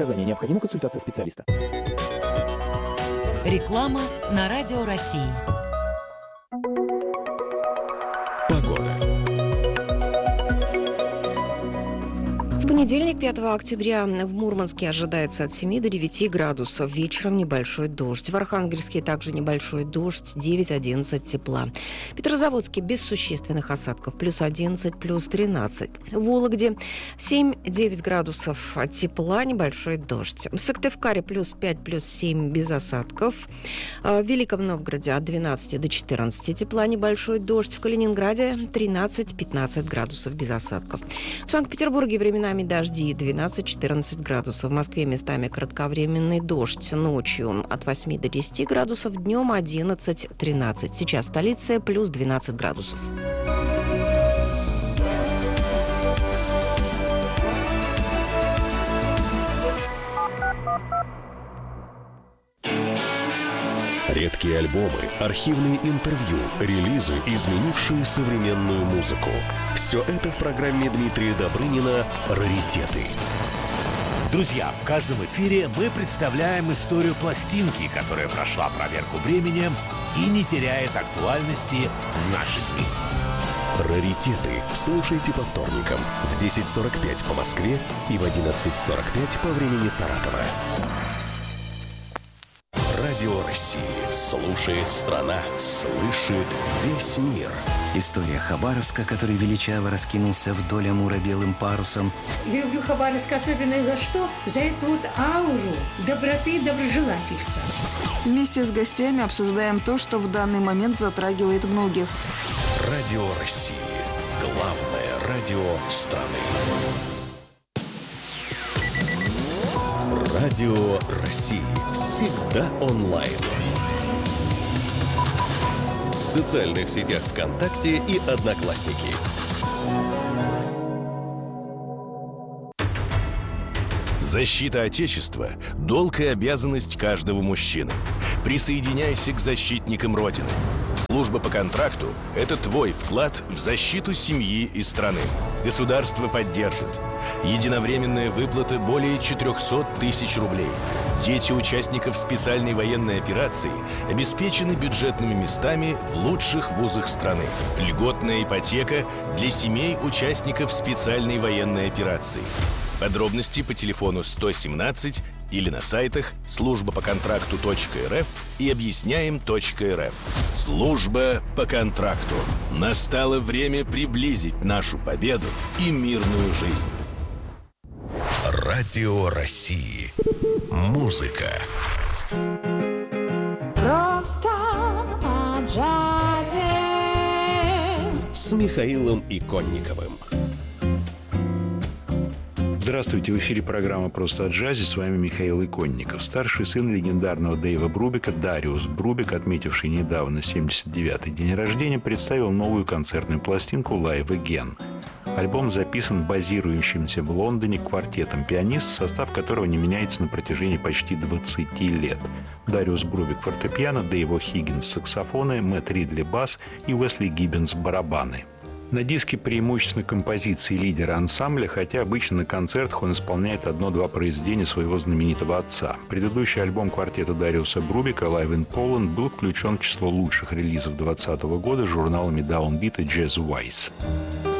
противопоказания. Необходима консультация специалиста. Реклама на Радио России. Погода. В понедельник, 5 октября, в Мурманске ожидается от 7 до 9 градусов. Вечером небольшой дождь. В Архангельске также небольшой дождь, 9-11 тепла. В Петрозаводске без существенных осадков, плюс 11, плюс 13. В Вологде 7-9 градусов тепла, небольшой дождь. В Сыктывкаре плюс 5, плюс 7 без осадков. В Великом Новгороде от 12 до 14 тепла, небольшой дождь. В Калининграде 13-15 градусов без осадков. В Санкт-Петербурге временами дожди 12-14 градусов. В Москве местами кратковременный дождь. Ночью от 8 до 10 градусов, днем 11-13. Сейчас в столице плюс 12 градусов. Редкие альбомы, архивные интервью, релизы, изменившие современную музыку. Все это в программе Дмитрия Добрынина «Раритеты». Друзья, в каждом эфире мы представляем историю пластинки, которая прошла проверку временем и не теряет актуальности в наши дни. «Раритеты» слушайте по вторникам в 10:45 по Москве и в 11:45 по времени Саратова. Радио России. Слушает страна, слышит весь мир. История Хабаровска, который величаво раскинулся вдоль Амура белым парусом. Я люблю Хабаровск особенно за что? За эту вот ауру доброты и доброжелательства. Вместе с гостями обсуждаем то, что в данный момент затрагивает многих. Радио России. Главное радио страны. Радио России. Всегда онлайн. В социальных сетях ВКонтакте и Одноклассники. Защита Отечества – долг и обязанность каждого мужчины. Присоединяйся к защитникам Родины. Служба по контракту – это твой вклад в защиту семьи и страны. Государство поддержит. Единовременная выплата более 400 тысяч рублей. Дети участников специальной военной операции обеспечены бюджетными местами в лучших вузах страны. Льготная ипотека для семей участников специальной военной операции. Подробности по телефону 117 или на сайтах службапоконтракту.рф и объясняем.рф. Служба по контракту. Настало время приблизить нашу победу и мирную жизнь. Радио России. Музыка. Просто о джазе. С Михаилом Иконниковым. Здравствуйте, в эфире программа «Просто о джазе». С вами Михаил Иконников. Старший сын легендарного Дэйва Брубека, Дариус Брубек, отметивший недавно 79-й день рождения, представил новую концертную пластинку «Live Again». Альбом записан базирующимся в Лондоне квартетом пианист, состав которого не меняется на протяжении почти 20 лет. Дариус Брубек – фортепиано, Дэйв О'Хиггинс – саксофоны, Мэтт Ридли – бас и Уэсли Гиббенс – барабаны. На диске преимущественно композиции лидера ансамбля, хотя обычно на концертах он исполняет одно-два произведения своего знаменитого отца. Предыдущий альбом квартета Дариуса Брубека «Live in Poland» был включен в число лучших релизов 2020 года журналами Downbeat и Jazzwise.